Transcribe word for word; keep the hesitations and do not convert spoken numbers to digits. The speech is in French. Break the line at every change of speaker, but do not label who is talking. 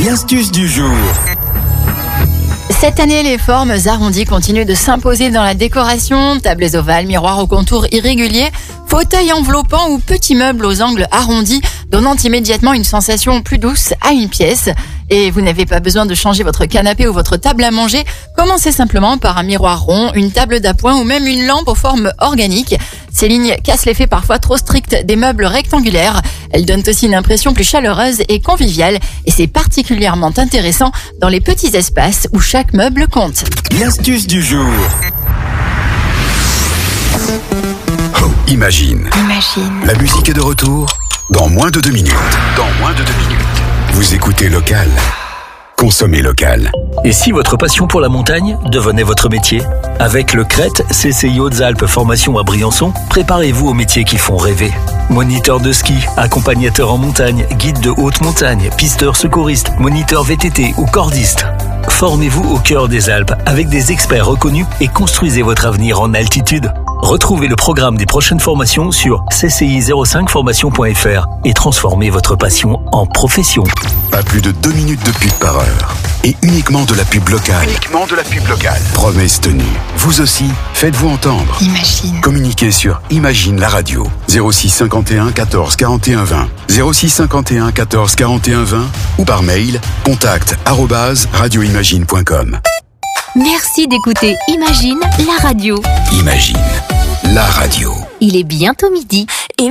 L'astuce du jour.
Cette année, les formes arrondies continuent de s'imposer dans la décoration. Tables ovales, miroirs aux contours irréguliers, fauteuils enveloppants ou petits meubles aux angles arrondis, donnant immédiatement une sensation plus douce à une pièce. Et vous n'avez pas besoin de changer votre canapé ou votre table à manger. Commencez simplement par un miroir rond, une table d'appoint ou même une lampe aux formes organiques. Ces lignes cassent l'effet parfois trop strict des meubles rectangulaires. Elles donnent aussi une impression plus chaleureuse et conviviale. Et c'est particulièrement intéressant dans les petits espaces où chaque meuble compte.
L'astuce du jour.
Oh, imagine.
Imagine.
La musique est de retour dans moins de deux minutes. Dans moins de deux minutes. Vous écoutez Local. Consommez local.
Et si votre passion pour la montagne devenait votre métier ? Avec le C R E T, C C I Hautes-Alpes Formation à Briançon, préparez-vous aux métiers qui font rêver. Moniteur de ski, accompagnateur en montagne, guide de haute montagne, pisteur secouriste, moniteur V T T ou cordiste. Formez-vous au cœur des Alpes avec des experts reconnus et construisez votre avenir en altitude. Retrouvez le programme des prochaines formations sur c c i zéro cinq formation point f r et transformez votre passion en profession.
Pas plus de deux minutes de pub par heure. Et uniquement de la pub locale. Uniquement de la pub locale. Promesse tenue. Vous aussi, faites-vous entendre.
Imagine.
Communiquez sur Imagine la radio. zéro six cinquante et un quatorze quarante et un vingt. zéro six cinquante et un quatorze quarante et un vingt. Ou par mail, contact arobase radioimagine point com.
Merci d'écouter Imagine la radio.
Imagine la radio.
Il est bientôt midi.